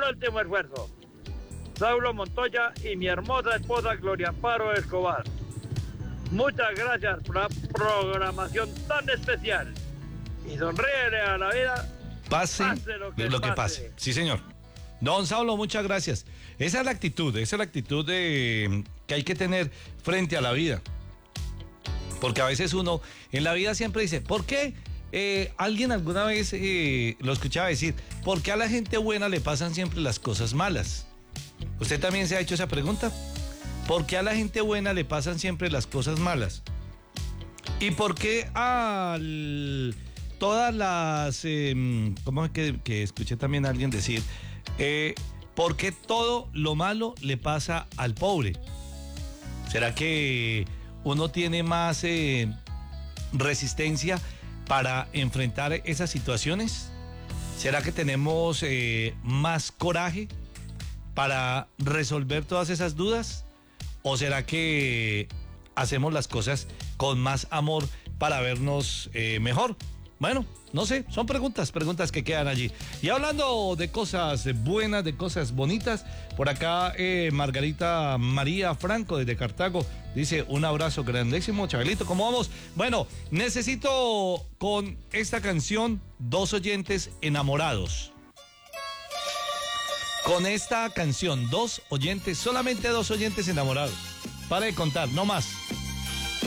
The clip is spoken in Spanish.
último esfuerzo. Saulo Montoya y mi hermosa esposa Gloria Amparo Escobar. Muchas gracias por la programación tan especial. Y sonríele a la vida. Pase lo que pase. Sí, señor. Don Saulo, muchas gracias. Esa es la actitud que hay que tener frente a la vida. Porque a veces uno en la vida siempre dice, ¿por qué? Alguien alguna vez lo escuchaba decir, ¿por qué a la gente buena le pasan siempre las cosas malas? ¿Usted también se ha hecho esa pregunta? ¿Por qué a la gente buena le pasan siempre las cosas malas? ¿Y por qué todas las... ¿cómo es que escuché también a alguien decir? ¿Por qué todo lo malo le pasa al pobre? ¿Será que uno tiene más resistencia para enfrentar esas situaciones? ¿Será que tenemos más coraje para resolver todas esas dudas? ¿O será que hacemos las cosas con más amor para vernos mejor? Bueno, no sé, son preguntas que quedan allí. Y hablando de cosas buenas, de cosas bonitas, por acá Margarita María Franco desde Cartago dice un abrazo grandísimo, Chabelito, ¿cómo vamos? Bueno, necesito con esta canción 2 oyentes enamorados. Con esta canción, 2 oyentes, solamente 2 oyentes enamorados. Para de contar, no más.